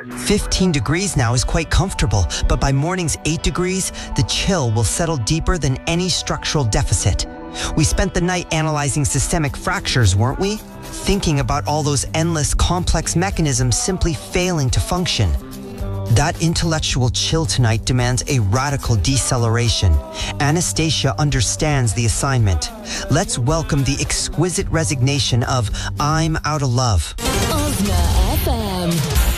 15 degrees now is quite comfortable, but by morning's 8 degrees, the chill will settle deeper than any structural deficit. We spent the night analyzing systemic fractures, weren't we? Thinking about all those endless complex mechanisms simply failing to function. That intellectual chill tonight demands a radical deceleration. Anastasia understands the assignment. Let's welcome the exquisite resignation of I'm Out of Love. Ozna